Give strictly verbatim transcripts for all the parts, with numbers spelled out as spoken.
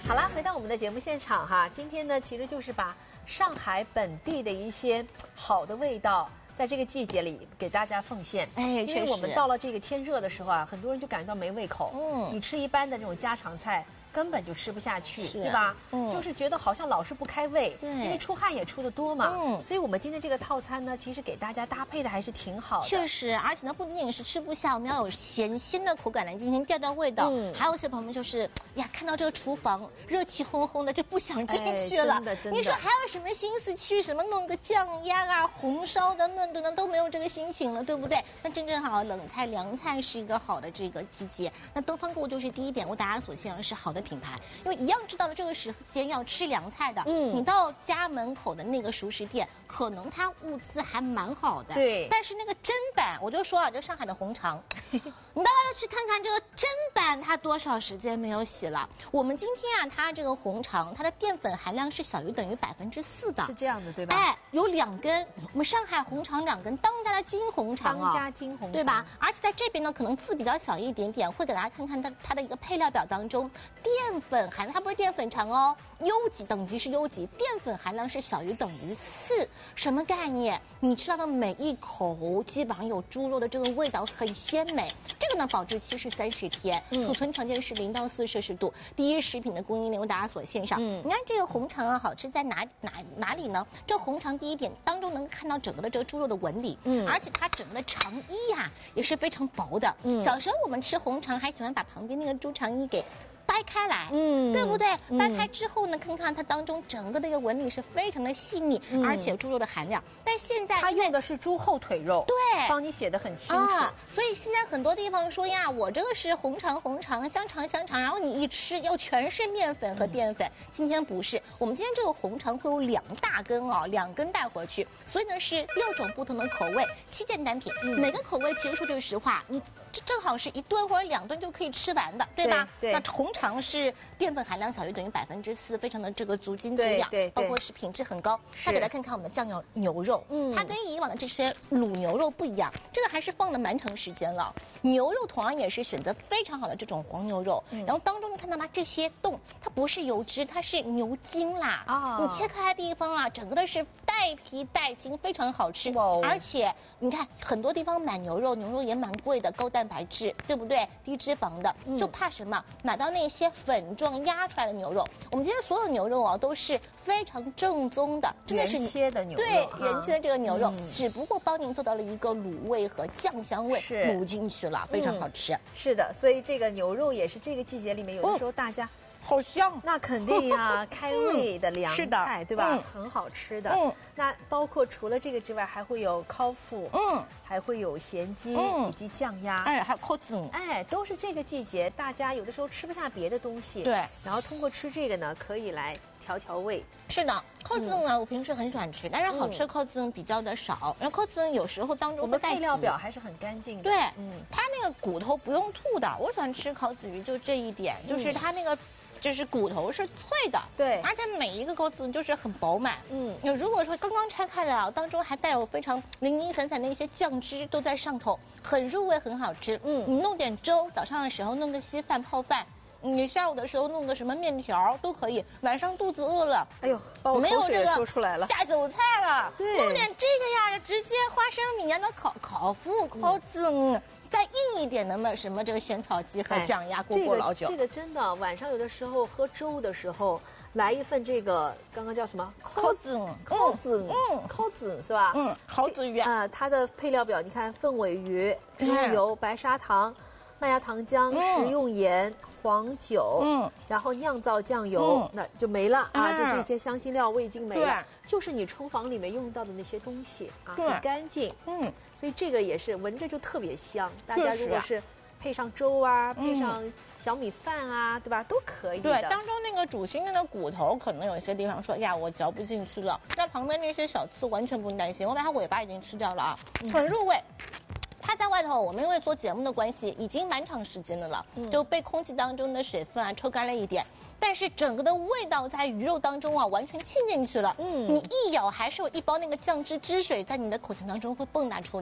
好啦，回到我们的节目现场哈，今天呢，其实就是把上海本地的一些好的味道，在这个季节里给大家奉献。 哎， 因为我们到了这个天热的时候啊，很多人就感觉到没胃口。嗯，你吃一般的这种家常菜，根本就吃不下去，对吧？嗯，就是觉得好像老是不开胃。对，因为出汗也出得多嘛。嗯，所以我们今天这个套餐呢，其实给大家搭配的还是挺好的。 确实，而且呢，不仅仅是吃不下，我们要有咸鲜的口感来进行调调味道。嗯，还有一些朋友们就是呀，看到这个厨房热气烘烘的，就不想进去了。哎、真的真的。你说还有什么心思去什么弄个酱鸭啊、红烧的等等等都没有这个心情了，对不对？那真正好，冷菜凉菜是一个好的这个季节。那东方购物就是第一点，为大家所献的是好的品牌，因为一样知道了这个时间要吃凉菜的，嗯，你到家门口的那个熟食店，可能它物资还蛮好的， 对。 但是那个砧板，我就说啊，这上海的红肠，你大概要去看看这个砧板，它多少时间没有洗了。我们今天啊，它这个红肠，它的淀粉含量是小于等于百分之四的， 是这样的，对吧？ 哎，有两根，我们上海红肠两根，当家的金红肠啊， 当家金红肠， 对吧？而且在这边呢，可能字比较小一点点，会给大家看看它它的一个配料表当中，淀粉含它不是淀粉肠哦，优级等级是优级，淀粉含量是小于等于四，什么概念？你吃到的每一口基本上有猪肉的这个味道，很鲜美。这个呢，保质期是三十天，储存条件是零到四摄氏度，第一食品的供应链为大家所献上。嗯，你看这个红肠啊，好吃在哪哪哪里呢？这红肠第一点当中能看到整个的这个猪肉的纹理，嗯，而且它整个的肠衣呀、啊、也是非常薄的。嗯，小时候我们吃红肠还喜欢把旁边那个猪肠衣给掰开来，嗯，对不对？掰开之后呢，看看它当中整个的一个纹理是非常的细腻，嗯、而且猪肉的含量。但现在它用的是猪后腿肉， 对， 帮你写得很清楚、啊。 所以现在很多地方说呀，我这个是红肠红肠，香肠香肠，然后你一吃又全是面粉和淀粉。嗯、今天不是，我们今天这个红肠会有两大根哦，两根带回去，所以呢是六种不同的口味，七件单品，嗯、每个口味其实说句实话，你这正好是一顿或者两顿就可以吃完的，对吧？ 对。 那红肠是淀粉含量小于等于百分之四，非常的这个足金足养， 对， 包括是品质很高。再给大家看看我们的酱油牛肉，嗯，它跟以往的这些卤牛肉不一样，这个还是放了蛮长时间了。牛肉同样也是选择非常好的这种黄牛肉，嗯、然后当中你看到吗？这些洞它不是油脂，它是牛筋啦。啊、哦，你切开的地方啊，整个的是带皮带筋，非常好吃。哦、而且你看很多地方买牛肉，牛肉也蛮贵的，高蛋白质，对不对？低脂肪的，嗯、就怕什么？买到那些粉状压出来的牛肉。我们今天所有牛肉啊都是非常正宗的，真的是原切的牛肉， 对，原切的这个牛肉，嗯、只不过帮您做到了一个卤味和酱香味卤进去了，非常好吃。 嗯、是的，所以这个牛肉也是这个季节里面有的时候大家。哦好香， 那肯定呀，开胃的凉菜，对吧？很好吃的。嗯，那包括除了这个之外，还会有烤麸，嗯，还会有咸鸡以及酱鸭， 哎，还有烤子， 哎，都是这个季节大家有的时候吃不下别的东西， 对， 然后通过吃这个呢，可以来调调味。 是的，烤子呢，我平时很喜欢吃，但是好吃的烤子比较的少，然后烤子有时候当中我们配料表还是很干净的， 对，嗯，它那个骨头不用吐的，我喜欢吃烤子鱼就这一点，就是它那个。就是骨头是脆的， 对， 而且每一个烤子就是很饱满，嗯，如果说刚刚拆开来啊，当中还带有非常零零散散的一些酱汁都在上头，很入味，很好吃，嗯，你弄点粥，早上的时候弄个稀饭泡饭，你下午的时候弄个什么面条都可以，晚上肚子饿了， 哎呦，把我口水也说出来了， 下酒菜了， 对， 弄点这个呀，直接花生米呀，那烤烤麸、烤子。嗯再硬一点的嘛，什么这个咸草鸡和酱鸭、锅锅老酒、 哎这个，这个真的晚上有的时候喝粥的时候，来一份这个刚刚叫什么烤子， 烤子，嗯，烤子是吧？ 嗯，烤子鱼啊、呃，它的配料表你看，凤尾鱼、植物油、白砂糖、麦芽糖浆、嗯、食用盐、黄酒，嗯，然后酿造酱油，嗯、那就没了啊，就这些香辛料味精没了，就是你厨房里面用到的那些东西啊，很干净，嗯。所以这个也是闻着就特别香，大家如果是配上粥啊，配上小米饭啊，对吧，都可以的。 对，当中那个主心的那骨头，可能有些地方说呀，我嚼不进去了。那旁边那些小刺完全不用担心，我把它尾巴已经吃掉了啊，很入味。它在外头，我们因为做节目的关系，已经蛮长时间的了，嗯、就被空气当中的水分啊抽干了一点，但是整个的味道在鱼肉当中啊完全沁进去了。嗯，你一咬还是有一包那个酱汁汁水在你的口腔当中会迸发出来。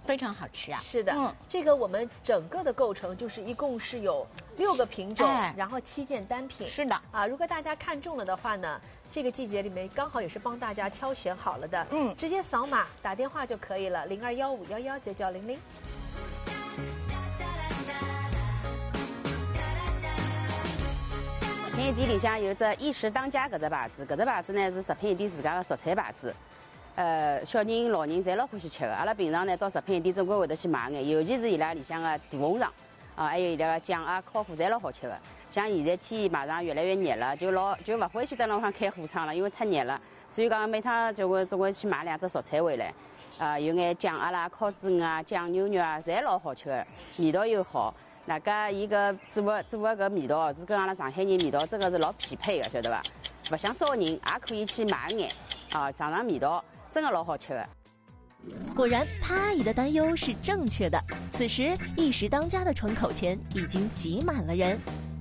非常好吃啊。 是的，嗯，这个我们整个的构成就是一共是有六个品种，哎、然后七件单品。 是的， 啊，如果大家看中了的话呢，这个季节里面刚好也是帮大家挑选好了的，嗯，直接扫码打电话就可以了，零二幺五幺幺九九零零。 食品店里向有只一时当家搿只牌子，搿只牌子呢是食品店自家的蔬菜牌子。呃，小人、老人侪老欢喜吃的。阿拉平常呢到食品店总归会得去买眼，尤其是伊拉里向的大红肠啊，还有伊拉个酱啊、烤麸侪老好吃的。像现在天马上越来越热了，就老就勿欢喜在那上开火窗了，因为太热了。所以讲每趟就会总归去买两只蔬菜回来，啊，有眼酱鸭啦、烤子鱼啊、酱牛肉啊，侪老好吃的，味道又好。那个伊个做个做个搿味道是跟阿拉上海人味道真的是老匹配的，晓得伐？勿像烧人也可以去买眼啊，尝尝味道，真的老好吃的。 果然，潘阿姨的担忧是正确的。此时，一时当家的窗口前已经挤满了人。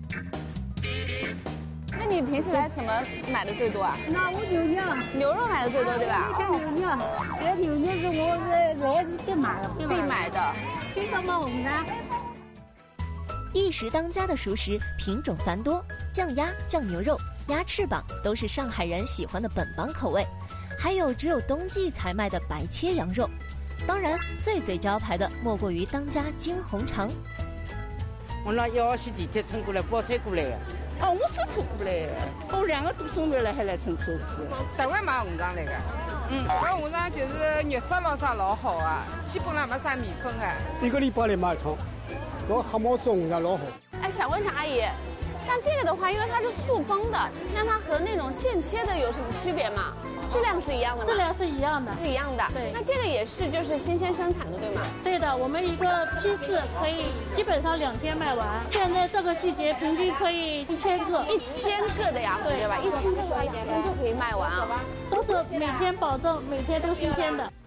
那你平时来什么买的最多啊？ 那我牛肉， 牛肉买的最多，对吧？ 像牛肉，这牛肉是我来来是必买的， 必买的。 经常买红的。 一时当家的熟食品种繁多，酱鸭、酱牛肉、鸭翅膀都是上海人喜欢的本帮口味，还有只有冬季才卖的白切羊肉。当然，最最招牌的莫过于当家金红肠。 我那一号线地铁乘过来，包车过来的。哦，我这趟过来的，我两个多钟头了还来乘车子。 台湾买红肠来的。嗯，搿红肠就是肉质老啥老好啊，基本上没啥米粉的。 一个礼拜来买一趟。我黑毛子红肠老好。 哎，想问一下阿姨，那这个的话，因为它是塑封的，那它和那种现切的有什么区别吗？质量是一样的吗？ 质量是一样的， 是一样的。 对， 那这个也是就是新鲜生产的，对吗？ 对的，我们一个批次可以基本上两天卖完。现在这个季节平均可以一千个， 一千个的呀，对吧？一千个的话，一天就可以卖完啊。 都是每天保证每天都新鲜的。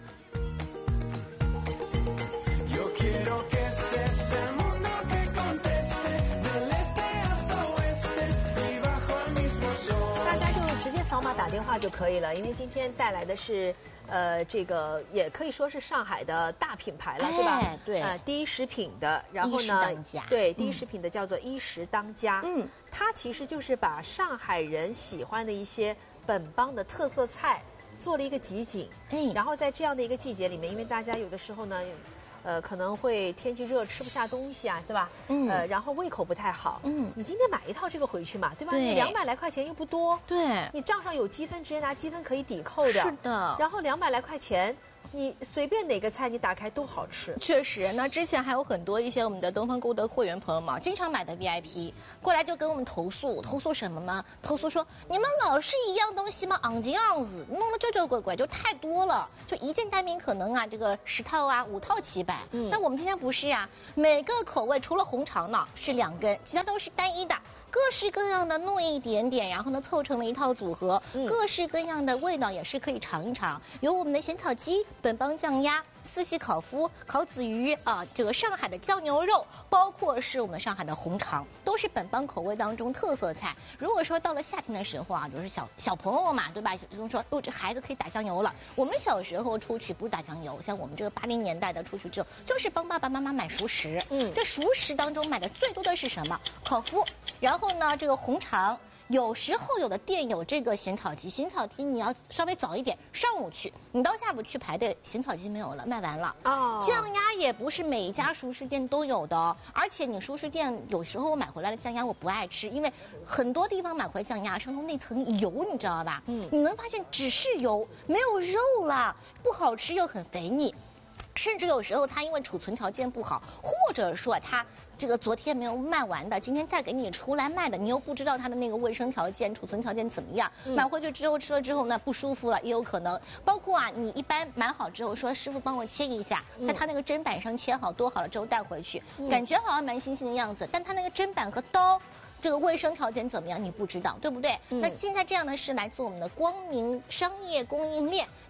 扫码打电话就可以了，因为今天带来的是，呃，这个也可以说是上海的大品牌了， 哎、 对吧？ 对， 呃，第一食品的，然后呢，对，第一食品的叫做一时当家，嗯，它其实就是把上海人喜欢的一些本帮的特色菜做了一个集锦，嗯，然后在这样的一个季节里面，因为大家有的时候呢。呃，可能会天气热吃不下东西啊，对吧？嗯。呃，然后胃口不太好。嗯。你今天买一套这个回去嘛，对吧？对。你两百来块钱又不多。 对。 你账上有积分，直接拿积分可以抵扣的。 是的。 然后两百来块钱。你随便哪个菜你打开都好吃， 确实。那之前还有很多一些我们的东方购物的会员朋友们，经常买的 V I P 过来就跟我们投诉，投诉什么吗？投诉说你们老是一样东西吗？昂金昂子，弄得旧旧鬼鬼，就太多了，就一件单品可能啊这个十套啊五套齐摆。嗯。但我们今天不是呀、啊，每个口味除了红肠呢是两根，其他都是单一的。各式各样的弄一点点，然后呢凑成了一套组合，嗯、各式各样的味道也是可以尝一尝。有我们的咸草鸡、本帮酱鸭、四喜烤麸、烤子鱼啊，这个上海的酱牛肉，包括是我们上海的红肠，都是本帮口味当中特色菜。如果说到了夏天的时候啊，就是小小朋友嘛，对吧？就说哦，这孩子可以打酱油了。我们小时候出去不是打酱油，像我们这个八零年代的出去之后，就是帮爸爸妈妈买熟食。嗯，这熟食当中买的最多的是什么？烤麸，然后。然后呢，这个红肠，有时候有的店有这个咸草鸡，咸草鸡你要稍微早一点，上午去，你到下午去排队，咸草鸡没有了，卖完了。哦，酱鸭也不是每一家熟食店都有的哦，而且你熟食店有时候我买回来的酱鸭我不爱吃，因为很多地方买回酱鸭上头那层油，你知道吧？嗯，你能发现只是油，没有肉了，不好吃又很肥腻。甚至有时候它因为储存条件不好，或者说它这个昨天没有卖完的，今天再给你出来卖的，你又不知道它的那个卫生条件、储存条件怎么样，嗯、买回去之后吃了之后呢不舒服了，也有可能。包括啊，你一般买好之后说师傅帮我切一下，在它那个砧板上切好剁好了之后带回去，嗯、感觉好像蛮新鲜的样子，但它那个砧板和刀。这个卫生条件怎么样？你不知道，对不对？嗯、那现在这样的是来自我们的光明商业供应链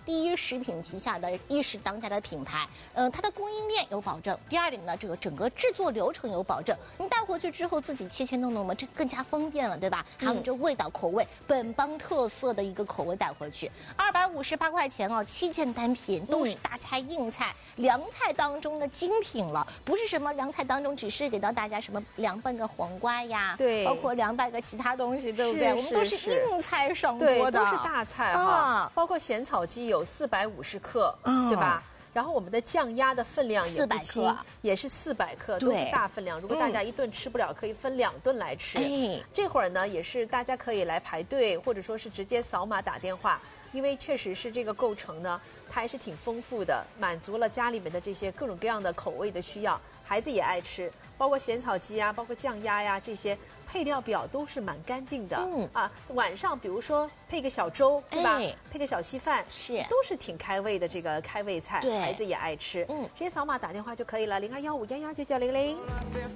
第一食品旗下的一食当家的品牌，嗯、呃，它的供应链有保证。第二点呢，这个整个制作流程有保证。你带回去之后自己切切弄弄嘛，这更加方便了，对吧？还有这味道口味，本帮特色的一个口味带回去，二百五十八块钱哦，七件单品都是大菜硬菜、凉菜当中的精品了，不是什么凉菜当中只是给到大家什么凉拌个黄瓜呀， 对， 包括凉拌个其他东西，对不对？我们都是硬菜上桌的， 对，都是大菜哈，啊、包括咸草鸡有四百五十克，嗯、对吧？然后我们的酱鸭的分量也不轻，也是四百克，都是大分量。如果大家一顿吃不了，可以分两顿来吃。哎，这会儿呢，也是大家可以来排队，或者说是直接扫码打电话。因为确实是这个构成呢，它还是挺丰富的，满足了家里面的这些各种各样的口味的需要，孩子也爱吃，包括咸草鸡呀，包括酱鸭呀，这些配料表都是蛮干净的。嗯啊，晚上比如说配个小粥，对吧？哎、配个小稀饭， 是都是挺开胃的这个开胃菜， 对， 孩子也爱吃。嗯，直接扫码打电话就可以了，零二幺五幺幺九九零零。